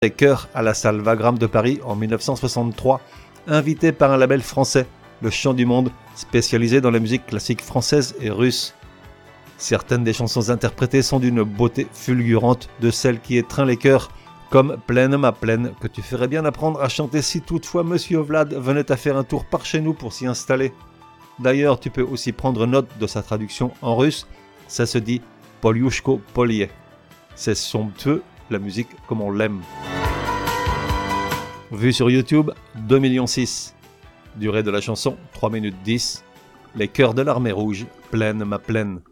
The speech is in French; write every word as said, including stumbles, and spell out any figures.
les chœurs à la salle Wagram de Paris en mille neuf cent soixante-trois, invité par un label français, Le Chant du Monde, spécialisé dans la musique classique française et russe. Certaines des chansons interprétées sont d'une beauté fulgurante, de celles qui étreint les cœurs, comme Plaine ma plaine, que tu ferais bien apprendre à chanter si toutefois Monsieur Vlad venait à faire un tour par chez nous pour s'y installer. D'ailleurs, tu peux aussi prendre note de sa traduction en russe, ça se dit Polyushko Polye. C'est somptueux, la musique comme on l'aime. Vue sur YouTube, deux virgule six millions. Durée de la chanson, trois minutes dix. Les chœurs de l'armée rouge, Plaine ma plaine.